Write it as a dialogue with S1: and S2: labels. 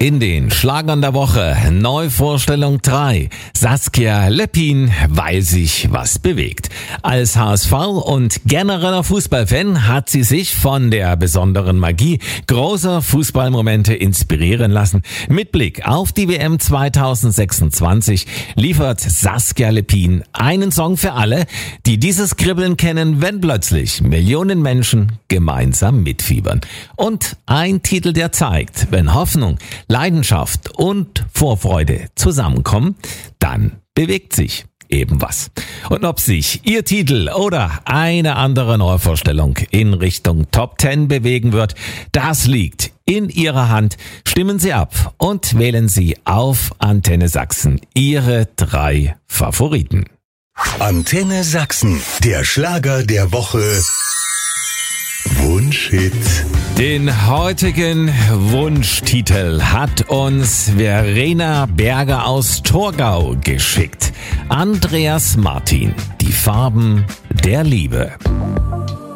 S1: In den Schlagern der Woche, Neuvorstellung 3, Saskia Leppin, weil sich was bewegt. Als HSV und genereller Fußballfan hat sie sich von der besonderen Magie großer Fußballmomente inspirieren lassen. Mit Blick auf die WM 2026 liefert Saskia Leppin einen Song für alle, die dieses Kribbeln kennen, wenn plötzlich Millionen Menschen gemeinsam mitfiebern. Und ein Titel, der zeigt, wenn Hoffnung, Leidenschaft und Vorfreude zusammenkommen, dann bewegt sich eben was. Und ob sich Ihr Titel oder eine andere Neuvorstellung in Richtung Top 10 bewegen wird, das liegt in Ihrer Hand. Stimmen Sie ab und wählen Sie auf Antenne Sachsen Ihre 3 Favoriten.
S2: Antenne Sachsen, der Schlager der Woche. Wunschhit.
S1: Den heutigen Wunschtitel hat uns Verena Berger aus Torgau geschickt. Andreas Martin, die Farben der Liebe.